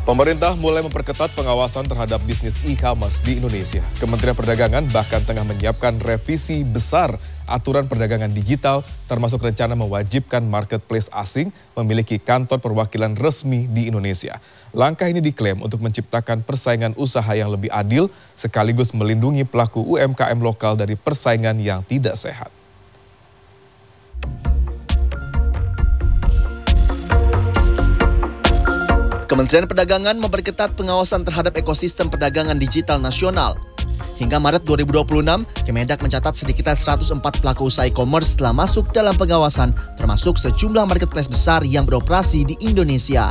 Pemerintah mulai memperketat pengawasan terhadap bisnis e-commerce di Indonesia. Kementerian Perdagangan bahkan tengah menyiapkan revisi besar aturan perdagangan digital, termasuk rencana mewajibkan marketplace asing memiliki kantor perwakilan resmi di Indonesia. Langkah ini diklaim untuk menciptakan persaingan usaha yang lebih adil, sekaligus melindungi pelaku UMKM lokal dari persaingan yang tidak sehat. Kementerian Perdagangan memperketat pengawasan terhadap ekosistem perdagangan digital nasional. Hingga Maret 2026, Kemendak mencatat sedikitnya 104 pelaku usaha e-commerce telah masuk dalam pengawasan, termasuk sejumlah marketplace besar yang beroperasi di Indonesia.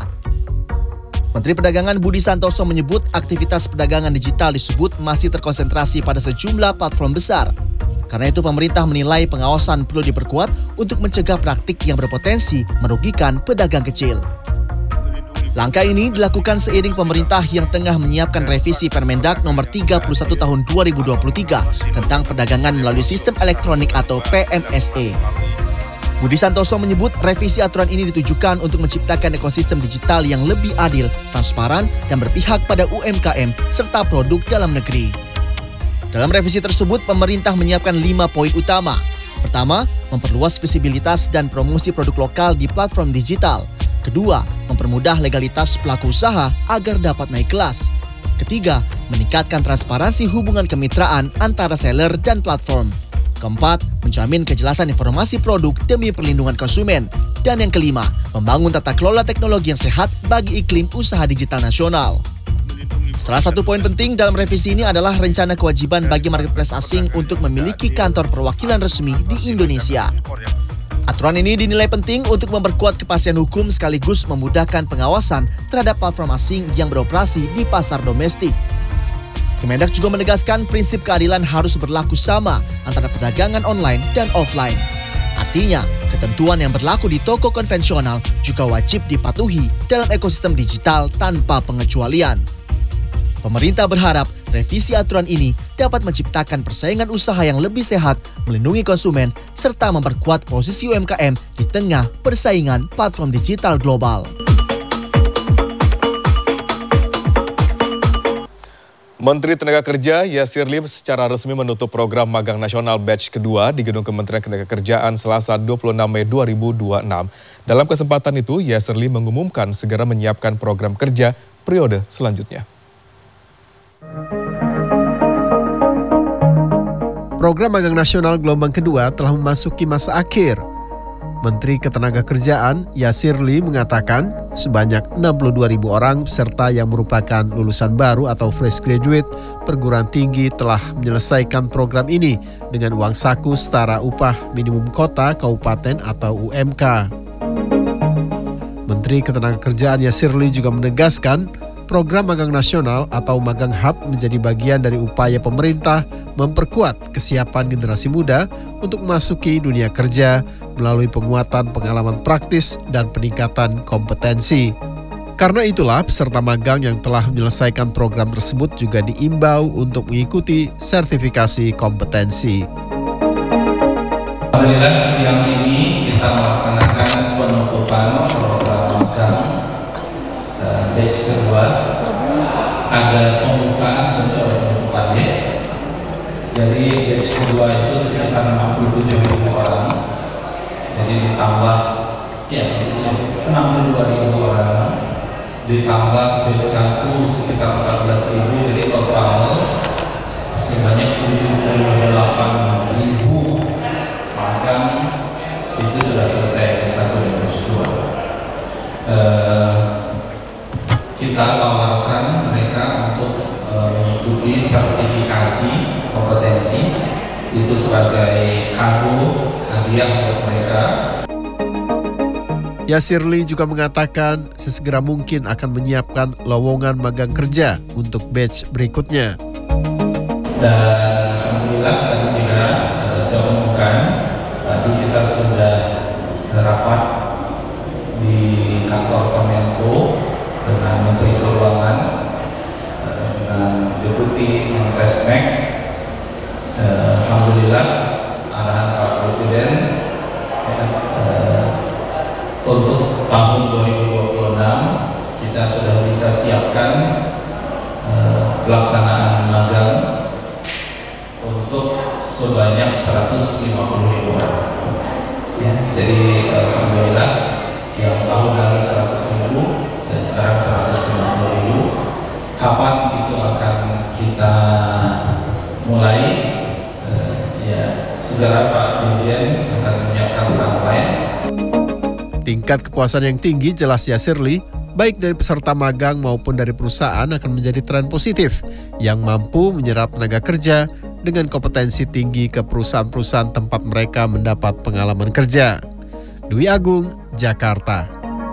Menteri Perdagangan Budi Santoso menyebut aktivitas perdagangan digital disebut masih terkonsentrasi pada sejumlah platform besar. Karena itu pemerintah menilai pengawasan perlu diperkuat untuk mencegah praktik yang berpotensi merugikan pedagang kecil. Langkah ini dilakukan seiring pemerintah yang tengah menyiapkan revisi Permendak nomor 31 tahun 2023 tentang perdagangan melalui sistem elektronik atau PMSE. Budi Santoso menyebut revisi aturan ini ditujukan untuk menciptakan ekosistem digital yang lebih adil, transparan, dan berpihak pada UMKM serta produk dalam negeri. Dalam revisi tersebut, pemerintah menyiapkan 5 poin utama. Pertama, memperluas visibilitas dan promosi produk lokal di platform digital. Kedua, mempermudah legalitas pelaku usaha agar dapat naik kelas. Ketiga, meningkatkan transparansi hubungan kemitraan antara seller dan platform. Keempat, menjamin kejelasan informasi produk demi perlindungan konsumen. Dan yang kelima, membangun tata kelola teknologi yang sehat bagi iklim usaha digital nasional. Salah satu poin penting dalam revisi ini adalah rencana kewajiban bagi marketplace asing untuk memiliki kantor perwakilan resmi di Indonesia. Aturan ini dinilai penting untuk memperkuat kepastian hukum sekaligus memudahkan pengawasan terhadap platform asing yang beroperasi di pasar domestik. Kemendak juga menegaskan prinsip keadilan harus berlaku sama antara perdagangan online dan offline. Artinya, ketentuan yang berlaku di toko konvensional juga wajib dipatuhi dalam ekosistem digital tanpa pengecualian. Pemerintah berharap revisi aturan ini dapat menciptakan persaingan usaha yang lebih sehat, melindungi konsumen, serta memperkuat posisi UMKM di tengah persaingan platform digital global. Menteri Tenaga Kerja Yasir Lim secara resmi menutup program magang nasional batch kedua di Gedung Kementerian Ketenagakerjaan Selasa 26 Mei 2026. Dalam kesempatan itu, Yasir Lim mengumumkan segera menyiapkan program kerja periode selanjutnya. Program magang nasional gelombang kedua telah memasuki masa akhir. Menteri Ketenagakerjaan Yasir Lim mengatakan sebanyak 62.000 orang peserta yang merupakan lulusan baru atau fresh graduate perguruan tinggi telah menyelesaikan program ini dengan uang saku setara upah minimum kota kabupaten atau UMK. Menteri Ketenagakerjaan Yasir Lim juga menegaskan program magang nasional atau magang hub menjadi bagian dari upaya pemerintah memperkuat kesiapan generasi muda untuk memasuki dunia kerja melalui penguatan pengalaman praktis dan peningkatan kompetensi. Karena itulah peserta magang yang telah menyelesaikan program tersebut juga diimbau untuk mengikuti sertifikasi kompetensi. Alhamdulillah siang ini kita melaksanakan penutupan program magang batch kedua. Ada pembukaan untuk penutupannya. Jadi batch kedua itu sekitar 67.000 orang. Jadi ditambah 62.000 orang. Ditambah batch 1 sekitar 14.000. Jadi total sebanyak 78.000 magang itu sudah selesai batch 1 dan batch 2. Kita tawarkan mereka untuk mengikuti sertifikasi kompetensi itu sebagai kado hadiah untuk mereka. Yasir Lim juga mengatakan sesegera mungkin akan menyiapkan lowongan magang kerja untuk batch berikutnya. Dan alhamdulillah tadi juga saya umumkan tadi kita sudah rapat di kantor Kemenko dengan Menteri Keuangan, dengan Deputi Mensesnek. Alhamdulillah arahan Pak Presiden untuk tahun 2026 kita sudah bisa siapkan pelaksanaan magang untuk sebanyak 150.000 orang. Ya, jadi alhamdulillah yang tahun lalu 100.000 dan sekarang 150.000. Kapan itu akan kita mulai? Ya, segera Pak Dirjen akan menyiapkan timeline. Tingkat kepuasan yang tinggi jelas ya Shirley, baik dari peserta magang maupun dari perusahaan akan menjadi tren positif yang mampu menyerap tenaga kerja dengan kompetensi tinggi ke perusahaan-perusahaan tempat mereka mendapat pengalaman kerja. Dwi Agung, Jakarta.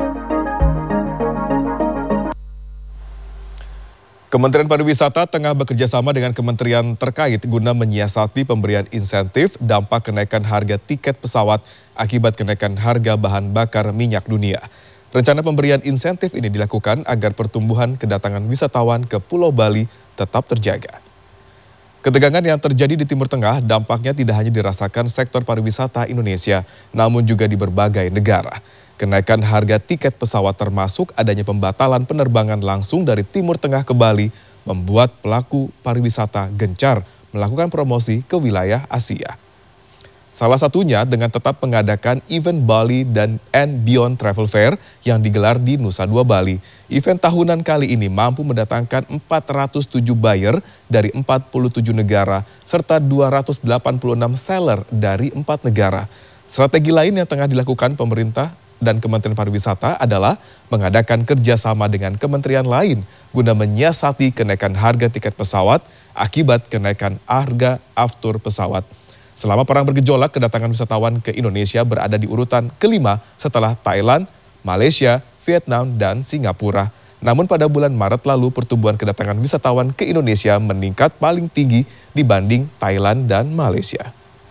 Kementerian Pariwisata tengah bekerjasama dengan kementerian terkait guna menyiasati pemberian insentif dampak kenaikan harga tiket pesawat akibat kenaikan harga bahan bakar minyak dunia. Rencana pemberian insentif ini dilakukan agar pertumbuhan kedatangan wisatawan ke Pulau Bali tetap terjaga. Ketegangan yang terjadi di Timur Tengah dampaknya tidak hanya dirasakan sektor pariwisata Indonesia, namun juga di berbagai negara. Kenaikan harga tiket pesawat termasuk adanya pembatalan penerbangan langsung dari Timur Tengah ke Bali membuat pelaku pariwisata gencar melakukan promosi ke wilayah Asia. Salah satunya dengan tetap mengadakan event Bali dan Beyond Travel Fair yang digelar di Nusa Dua Bali. Event tahunan kali ini mampu mendatangkan 407 buyer dari 47 negara serta 286 seller dari 4 negara. Strategi lain yang tengah dilakukan pemerintah dan Kementerian Pariwisata adalah mengadakan kerjasama dengan kementerian lain guna menyiasati kenaikan harga tiket pesawat akibat kenaikan harga aftur pesawat. Selama perang bergejolak, kedatangan wisatawan ke Indonesia berada di urutan kelima setelah Thailand, Malaysia, Vietnam, dan Singapura. Namun pada bulan Maret lalu pertumbuhan kedatangan wisatawan ke Indonesia meningkat paling tinggi dibanding Thailand dan Malaysia.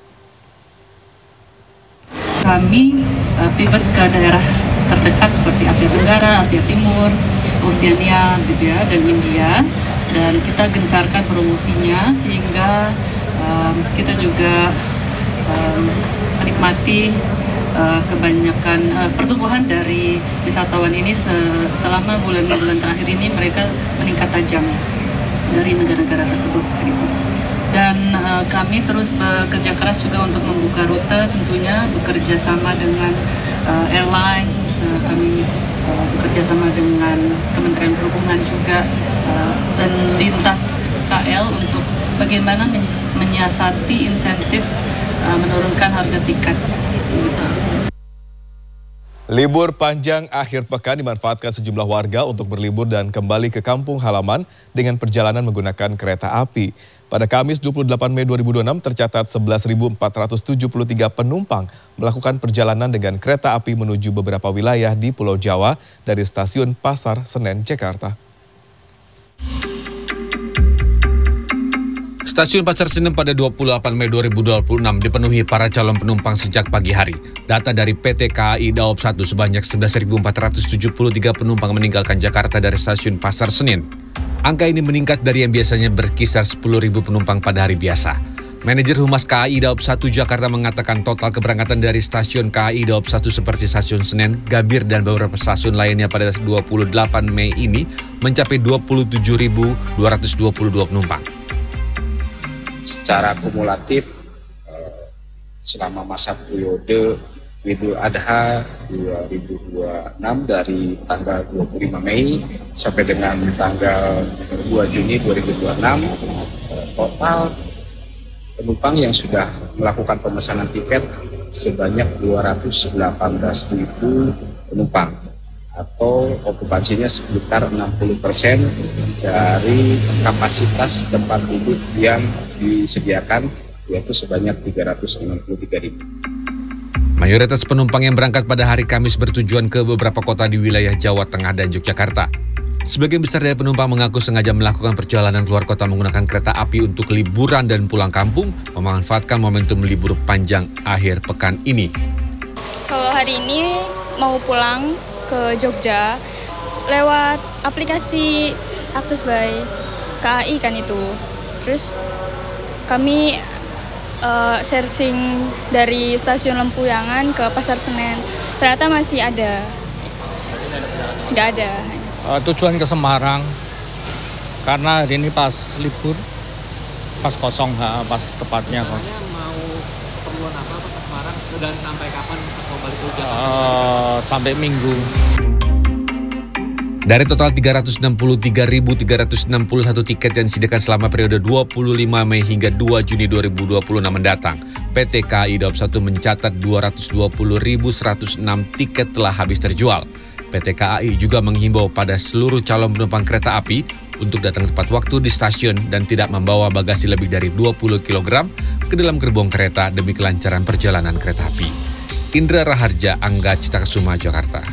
Kami pivot ke daerah terdekat seperti Asia Tenggara, Asia Timur, Oceania gitu ya, dan India, dan kita gencarkan promosinya sehingga kita juga menikmati kebanyakan pertumbuhan dari wisatawan ini selama bulan-bulan terakhir ini mereka meningkat tajam dari negara-negara tersebut gitu. Dan kami terus bekerja keras juga untuk membuka rute, tentunya bekerja sama dengan airlines, kami bekerja sama dengan Kementerian Perhubungan juga, dan lintas KL untuk bagaimana menyiasati insentif menurunkan harga tiket. Gitu. Libur panjang akhir pekan dimanfaatkan sejumlah warga untuk berlibur dan kembali ke kampung halaman dengan perjalanan menggunakan kereta api. Pada Kamis 28 Mei 2026 tercatat 11.473 penumpang melakukan perjalanan dengan kereta api menuju beberapa wilayah di Pulau Jawa dari stasiun Pasar Senen, Jakarta. Stasiun Pasar Senen pada 28 Mei 2026 dipenuhi para calon penumpang sejak pagi hari. Data dari PT KAI Daop 1 sebanyak 11.473 penumpang meninggalkan Jakarta dari stasiun Pasar Senen. Angka ini meningkat dari yang biasanya berkisar 10.000 penumpang pada hari biasa. Manajer Humas KAI Daop 1 Jakarta mengatakan total keberangkatan dari stasiun KAI Daop 1 seperti stasiun Senen, Gambir, dan beberapa stasiun lainnya pada 28 Mei ini mencapai 27.222 penumpang. Secara kumulatif selama masa periode Idul Adha 2026 dari tanggal 25 Mei sampai dengan tanggal 2 Juni 2026 total penumpang yang sudah melakukan pemesanan tiket sebanyak 218.000 penumpang atau okupansinya sekitar 60% dari kapasitas tempat duduk yang disediakan, yaitu sebanyak 353.000. Mayoritas penumpang yang berangkat pada hari Kamis bertujuan ke beberapa kota di wilayah Jawa Tengah dan Yogyakarta. Sebagian besar dari penumpang mengaku sengaja melakukan perjalanan keluar kota menggunakan kereta api untuk liburan dan pulang kampung, memanfaatkan momentum libur panjang akhir pekan ini. Kalau hari ini mau pulang ke Jogja lewat aplikasi Akses by KAI kan itu. Terus kami searching dari stasiun Lempuyangan ke Pasar Senen. Ternyata masih ada. Nggak ada. tujuan ke Semarang. Karena hari ini pas libur, pas kosong, pas tepatnya. Mau keperluan apa ke Semarang dan sampai kapan mau balik ke Jakarta? Sampai Minggu. Dari total 363.361 tiket yang disediakan selama periode 25 Mei hingga 2 Juni 2026 mendatang, PT KAI Daob 1 mencatat 220.106 tiket telah habis terjual. PT KAI juga menghimbau pada seluruh calon penumpang kereta api untuk datang tepat waktu di stasiun dan tidak membawa bagasi lebih dari 20 kg ke dalam gerbong kereta demi kelancaran perjalanan kereta api. Indra Raharja, Angga Cita Kesuma, Jakarta.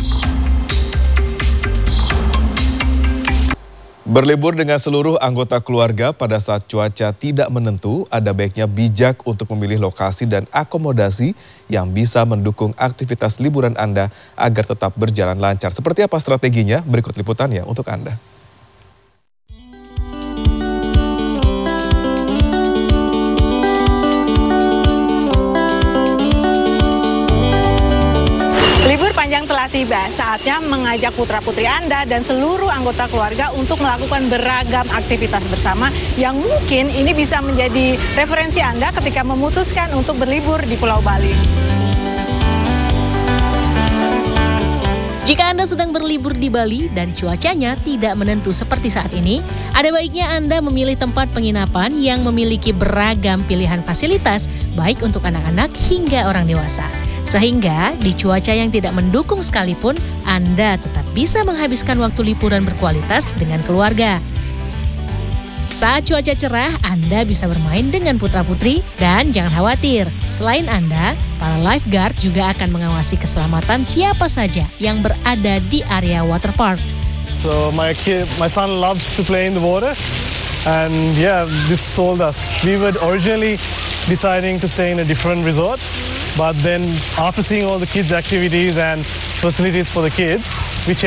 Berlibur dengan seluruh anggota keluarga pada saat cuaca tidak menentu, ada baiknya bijak untuk memilih lokasi dan akomodasi yang bisa mendukung aktivitas liburan Anda agar tetap berjalan lancar. Seperti apa strateginya? Berikut liputannya untuk Anda. Panjang telah tiba, saatnya mengajak putra-putri Anda dan seluruh anggota keluarga untuk melakukan beragam aktivitas bersama yang mungkin ini bisa menjadi referensi Anda ketika memutuskan untuk berlibur di Pulau Bali. Jika Anda sedang berlibur di Bali dan cuacanya tidak menentu seperti saat ini, ada baiknya Anda memilih tempat penginapan yang memiliki beragam pilihan fasilitas, baik untuk anak-anak hingga orang dewasa. Sehingga di cuaca yang tidak mendukung sekalipun, Anda tetap bisa menghabiskan waktu liburan berkualitas dengan keluarga. Saat cuaca cerah, Anda bisa bermain dengan putra-putri dan jangan khawatir. Selain Anda, para lifeguard juga akan mengawasi keselamatan siapa saja yang berada di area waterpark. So my son loves to play in the water, and yeah, this sold us. We were originally deciding to stay in a different resort, but then after seeing all the kids' activities and facilities for the kids, we changed.